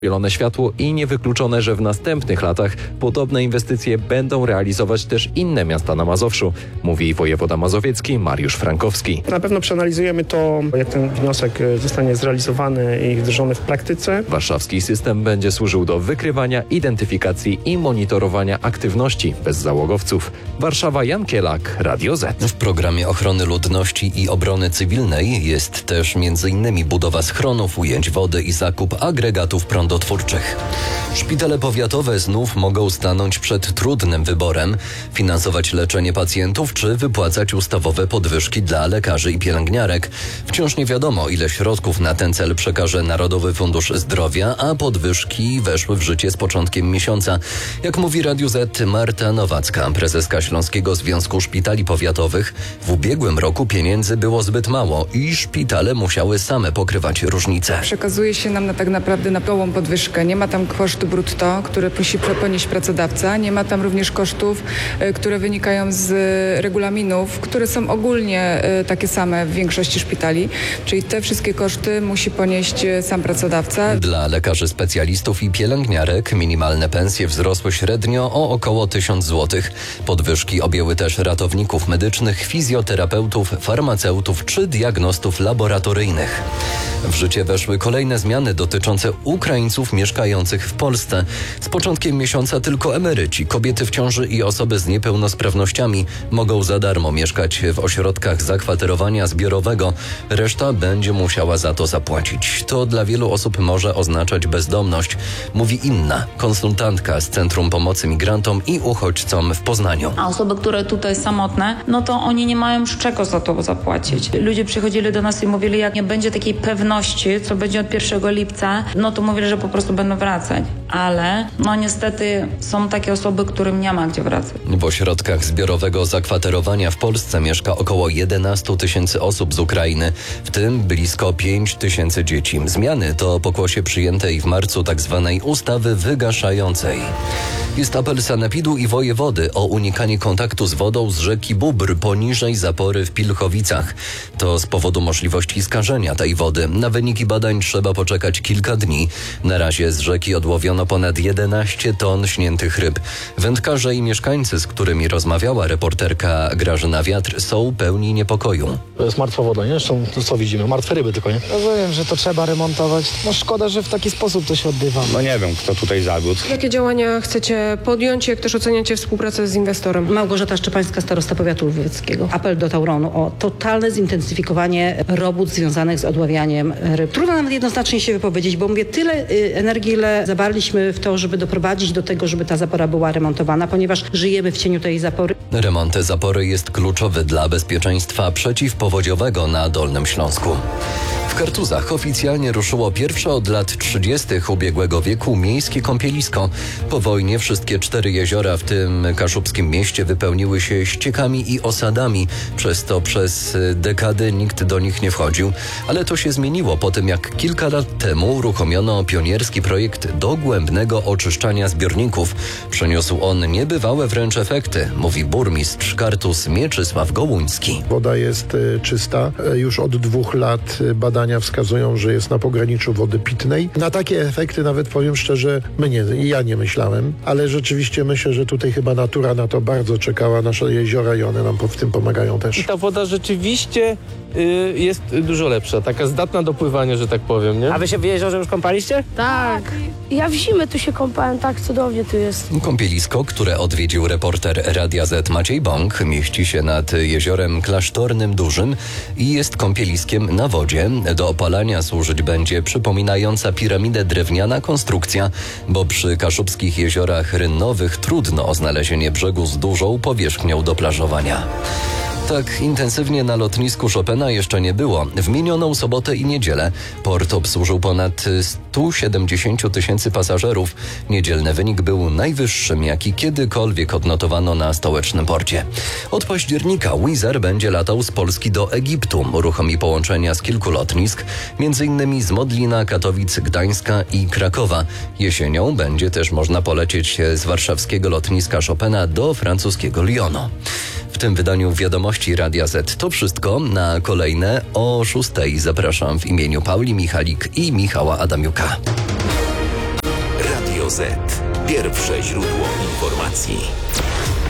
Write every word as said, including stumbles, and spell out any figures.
Zielone światło i niewykluczone, że w następnych latach podobne inwestycje będą realizować też inne miasta na Mazowszu, mówi wojewoda mazowiecki Mariusz Frankowski. Na pewno przeanalizujemy to, jak ten wniosek zostanie zrealizowany i wdrożony w praktyce. Warszawski system będzie służył do wykrywania, identyfikacji i monitorowania aktywności bezzałogowców. Warszawa, Jan Kielak, Radio Z. W programie ochrony ludności i obrony cywilnej jest też między innymi budowa schronów, ujęć wody i zakup agregatów prądotwórczych. Szpitale powiatowe znów mogą stanąć przed trudnym wyborem: finansować leczenie pacjentów czy wypłacać ustawowe podwyżki dla lekarzy i pielęgniarek. Wciąż nie wiadomo, ile środków na ten cel przekaże Narodowy Fundusz Zdrowia, a podwyżki weszły w życie z początkiem miesiąca. Jak mówi Radiu Z Marta Nowacka, prezeska Śląskiego Związku Szpitali Powiatowych, w ubiegłym roku pieniędzy było zbyt mało i szpitale musiały same pokrywać różnice. Przekazuje się nam na tak naprawdę na gołą podwyżkę. Nie ma tam kosztu brutto, które musi ponieść pracodawca. Nie ma tam również kosztów, które wynikają z regulaminów, które są ogólnie takie same w większości szpitali. Czyli te wszystkie koszty musi ponieść sam pracodawca. Dla lekarzy specjalistów i pielęgniarek minimalne pensje wzrosły średnio o około tysiąc złotych. Podwyżki objęły też ratowników medycznych, fizjoterapeutów, farmaceutów czy diagnostów laboratoryjnych. W życie weszły kolejne zmiany dotyczące Ukraińców mieszkających w Polsce. Z początkiem miesiąca tylko emeryci, kobiety w ciąży i osoby z niepełnosprawnościami mogą za darmo mieszkać w ośrodkach zakwaterowania zbiorowego. Reszta będzie musiała za to zapłacić. To dla wielu osób może oznaczać bezdomność, mówi Inna, konsultantka z Centrum Pomocy Migrantom i Uchodźcom w Poznaniu. A osoby, które tutaj samotne, no to oni nie mają z czego za to zapłacić. Ludzie przychodzili do nas i mówili, jak nie będzie takiej pewności, co będzie od pierwszego lipca, no to mówili, że po prostu będą wracać. Ale no niestety są takie osoby, którym nie ma gdzie wracać. W ośrodkach zbiorowego zakwaterowania w Polsce mieszka około jedenaście tysięcy osób z Ukrainy, w tym blisko pięć tysięcy dzieci. Zmiany to pokłosie przyjętej w marcu tzw. ustawy wygaszającej. Jest apel sanepidu i wojewody o unikanie kontaktu z wodą z rzeki Bóbr poniżej zapory w Pilchowicach. To z powodu możliwości skażenia tej wody. Na wyniki badań trzeba poczekać kilka dni. Na razie z rzeki odłowiono ponad jedenaście ton śniętych ryb. Wędkarze i mieszkańcy, z którymi rozmawiała reporterka Grażyna Wiatr, są pełni niepokoju. To jest martwa woda, nie? Zresztą to co widzimy? Martwe ryby tylko, nie? Rozumiem, że to trzeba remontować. No szkoda, że w taki sposób to się odbywa. No nie wiem, kto tutaj zawiódł. Jakie działania chcecie podjąć, jak też oceniacie współpracę z inwestorem? Małgorzata Szczepańska, starosta powiatu lwóweckiego. Apel do Tauronu o totalne zintensyfikowanie robót związanych z odławianiem ryb. Trudno nawet jednoznacznie się wypowiedzieć, bo mówię, tyle y, energii, ile zabarliśmy w to, żeby doprowadzić do tego, żeby ta zapora była remontowana, ponieważ żyjemy w cieniu tej zapory. Remont zapory jest kluczowy dla bezpieczeństwa przeciwpowodziowego na Dolnym Śląsku. W Kartuzach oficjalnie ruszyło pierwsze od lat trzydziestych ubiegłego wieku miejskie kąpielisko. Po wojnie wszystkie cztery jeziora w tym kaszubskim mieście wypełniły się ściekami i osadami. Przez to przez dekady nikt do nich nie wchodził. Ale to się zmieniło po tym, jak kilka lat temu uruchomiono pionierski projekt dogłębnego oczyszczania zbiorników. Przyniósł on niebywałe wręcz efekty, mówi burmistrz Kartuz Mieczysław Gołuński. Woda jest y, czysta. Już od dwóch lat badania wskazują, że jest na pograniczu wody pitnej. Na takie efekty nawet, powiem szczerze, my nie, ja nie myślałem, ale rzeczywiście myślę, że tutaj chyba natura na to bardzo czekała, nasze jeziora, i one nam w tym pomagają też. I ta woda rzeczywiście y, jest dużo lepsza, taka zdatna do pływania, że tak powiem, nie? A wy się w jeziorze już kąpaliście? Tak. Ja w zimę tu się kąpałem, tak cudownie tu jest. Kąpielisko, które odwiedził reporter Radia Z Maciej Bąk, mieści się nad jeziorem Klasztornym Dużym i jest kąpieliskiem na wodzie. Do opalania służyć będzie przypominająca piramidę drewniana konstrukcja, bo przy kaszubskich jeziorach rynnowych trudno o znalezienie brzegu z dużą powierzchnią do plażowania. Tak intensywnie na lotnisku Chopina jeszcze nie było. W minioną sobotę i niedzielę port obsłużył ponad sto siedemdziesiąt tysięcy pasażerów. Niedzielny wynik był najwyższym, jaki kiedykolwiek odnotowano na stołecznym porcie. Od października Wizz Air będzie latał z Polski do Egiptu. Uruchomi połączenia z kilku lotnisk, między innymi z Modlina, Katowic, Gdańska i Krakowa. Jesienią będzie też można polecieć z warszawskiego lotniska Chopina do francuskiego Lyonu. W tym wydaniu Wiadomości Radia Z to wszystko. Na kolejne o szóstej zapraszam w imieniu Pauli Michalik i Michała Adamiuka. Z. Pierwsze źródło informacji.